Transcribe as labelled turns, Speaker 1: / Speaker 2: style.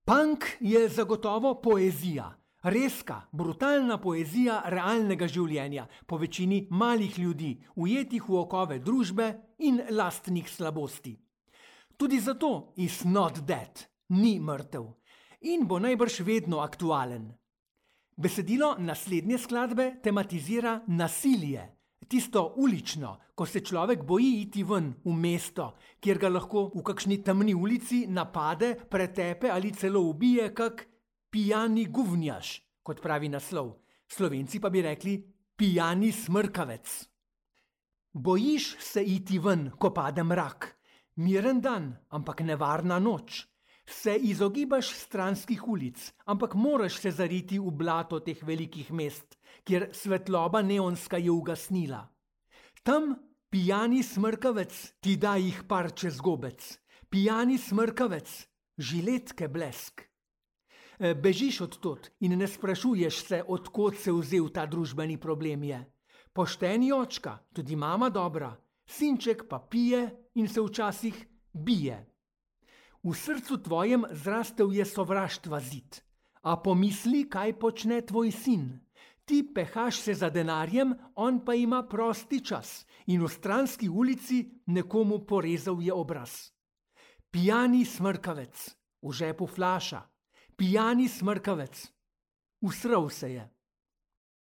Speaker 1: Punk je zagotovo poezija, rezka, brutalna poezija realnega življenja, po večini malih ljudi, ujetih v okove družbe in lastnih slabosti. Tudi zato is not dead, ni mrtev in bo najbrž vedno aktualen. Besedilo naslednje skladbe tematizira nasilje, tisto ulično, ko se človek boji iti ven v mesto, kjer ga lahko v kakšni temni ulici napade, pretepe ali celo ubije kak pijani guvnjaš, kot pravi naslov. Slovenci pa bi rekli pijani smrkavec. Bojiš se iti ven, ko pade mrak. Miren dan, ampak nevarna noč. Se izogibaš stranskih ulic, ampak moraš se zariti v blato teh velikih mest, kjer svetloba neonska je ugasnila. Tam pijani smrkavec ti da jih par čez gobec. Pijani smrkavec, žiletke blesk. Bežiš od tod in ne sprašuješ se, od kod se vzel ta družbeni problem je. Pošteni očka, tudi mama dobra, sinček pa pije in se včasih bije. V srcu tvojem zrastel je sovraštva zid, a pomisli, kaj počne tvoj sin. Ti pehaš se za denarjem, on pa ima prosti čas in v stranski ulici nekomu porezal je obraz. Pijani smrkavec, v žepu flaša, pijani smrkavec, usral se je.